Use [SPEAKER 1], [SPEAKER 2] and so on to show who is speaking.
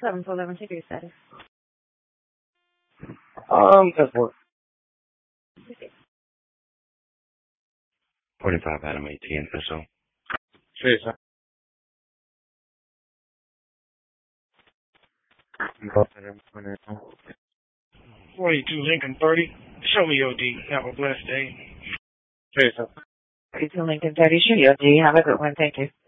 [SPEAKER 1] 7-11, take your status.
[SPEAKER 2] That's work.
[SPEAKER 3] 45 Adam 18 official.
[SPEAKER 2] Cheers, sir.
[SPEAKER 4] 42 Lincoln 30. Show me your D. Have a blessed day.
[SPEAKER 2] Cheers, sir.
[SPEAKER 1] 42 Lincoln 30, show you. Do you have a good one? Thank you.